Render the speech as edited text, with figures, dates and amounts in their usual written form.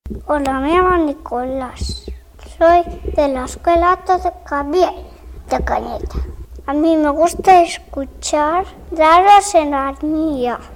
Hola, me llamo Nicolás. Soy de la escuela Todo Cambia de Cañete. A mí me gusta escuchar Raros en Armilla.